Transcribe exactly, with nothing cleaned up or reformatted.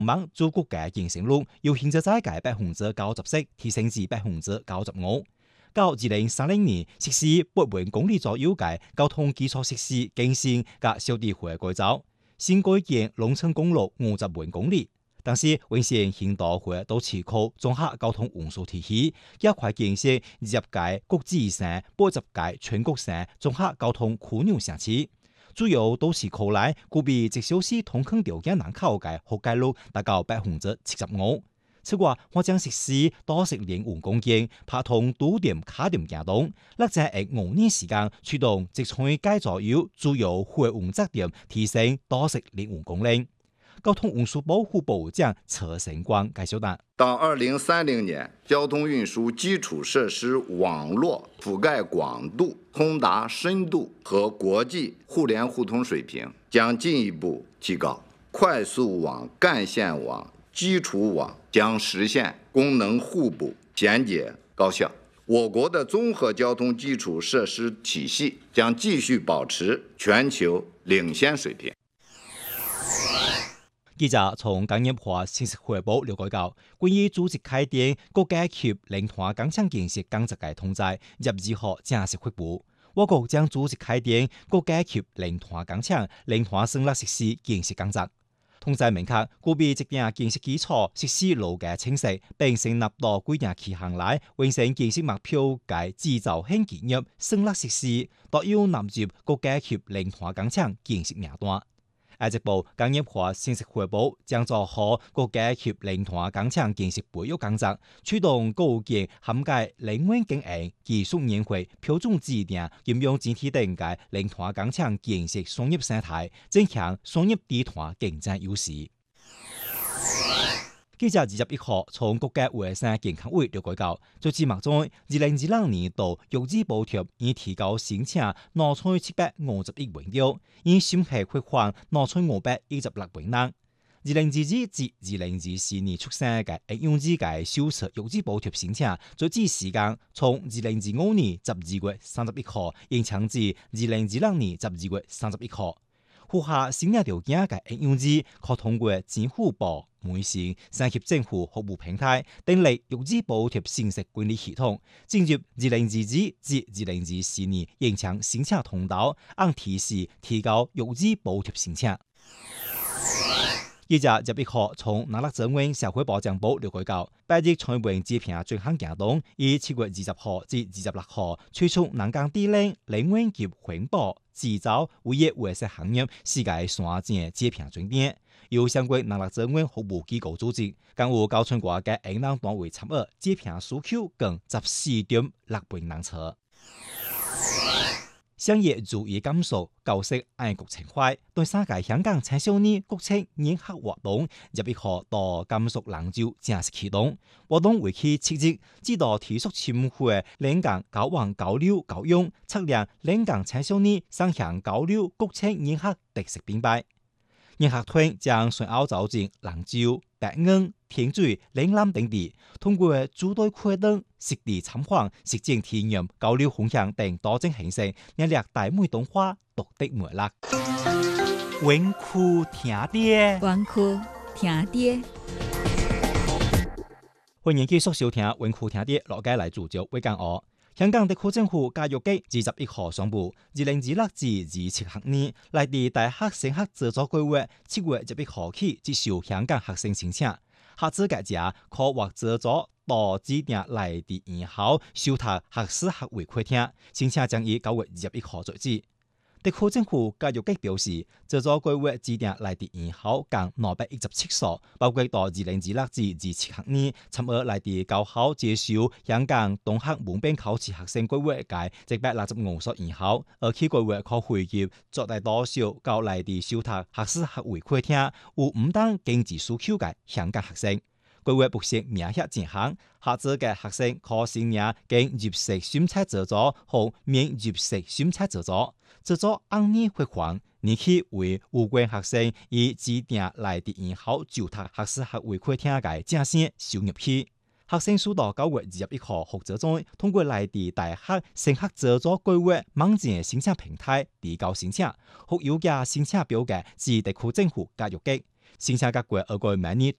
網做國家競爭率由現在嘅百分之九十四提升至百分之九十五。到二零三零年實施八萬公里左右嘅交通基礎設施更新及小地會改造，先改建農村公路五十萬公里。但是完善現代化都市區綜合交通運輸體系，加快建設二十屆國際以上、八十屆全國性綜合交通樞紐城市。主要都市區內具備一小時通勤條件人口嘅覆蓋率達到百分之七十五。此外，我將實施多式聯運共建，拍通多點卡點行動，或者喺五年時間驅動直村街左右主要貨運節點提升多式聯運功能。交通運輸部副部長車成光介紹道： 到二零三零年，交通運輸基礎設施網絡覆蓋廣度、通達深度和國際互聯互通水平將進一步提高，快速網、幹線網、基礎網將實現功能互補、簡潔高效。我國的綜合交通基礎設施體系將繼續保持全球領先水平。 記者從工業化信息匯報了解到，關於組織開展國家級零碳工廠建設工作嘅通知，十二號正式發布。我國將組織開展國家級零碳工廠、零碳生產設施建設工作。通知明確，具備一定建設基礎、實施路徑清晰，並成立到規定期限內完成建設目標嘅製造型企業生產設施，都要納入國家級零碳工廠建設名單。埃及部工業化信息匯報將做好國家級零碳工廠建設培育工作，驅動構建涵蓋能源經營、技術研發、標準制定、應用整體等嘅零碳工廠建設商業生態，增強商業低碳競爭優勢。記者二十一號從國家衛生健康委了解到，最至目前二零二兩年度藥資補貼已提高申請兩千七百五十億元了，已審核發放兩千五百一十六元人。二零二二至二零二四年出生嘅應用資嘅首次藥資補貼申請，最至時間從二零二五年十二月三十一號延長至二零二兩年十二月三十一號。符合申請條件嘅應用資可通過政府部、微信、商業政府服務平台訂立藥資補貼信息管理系統，進入二零二二至二零二四年延長申請通道，按提示提高藥資補貼申請。記者十一號從南樂政院社會保障部了解到，八日財運節平進行行動，於七月二十號至二十六號推出南港地鏈能源及環保、製造、物業衛生行業世界三件節平專點，由相關南樂政院服務機構組織，更有高村國嘅營養單位參與節平需求共十四點六萬人次。商業注意感受，教識愛國情懷。對三屆香港青少年國慶迎客活動，十一號到甘肅蘭州正式啟動。活動為期七日，指導體恤侵會兩港交往交流教育，測量兩港青少年雙向交流國慶迎客特色品牌。迎客團將順澳走進蘭州、白岸、天水、嶺南等地，通過組隊活動、實地參訪、實踐體驗、交流分享等多種形式，引領大梅動畫獨特魅力。穩酷聽爹， 穩酷聽爹。 歡迎繼續收聽穩酷聽爹，羅街來主角為講哦。香港特區政府教育局二十一號宣布，二零二六至二七學年內地大學升學資助計劃七月十一號起接受香港學生申請，合資格者可獲資助到指定內地院校修讀學士學位課程，申請將於九月二十一號截止。特區政府教育局表示，資助計劃指定內地院校共兩百一十七所，包括到二零二六至二七學年參與內地高校接受香港統合文憑考試學生計劃嘅一百六十五所院校，而其計劃可匯集絕大多數到內地修讀學士學位課程有唔同經濟需求嘅香港學生。計劃目前名額進行，合資嘅學生可申領經入息審查資助或免入息審查資助。資助按年發放，年期為有關學生以指定內地院校就讀學士學位課程嘅正式收入期。學生數到九月二十一號或者在通過內地大學升學資助計劃網站申請平台遞交申請，或有嘅申請表格至特區政府教育局。申請結果，我國明年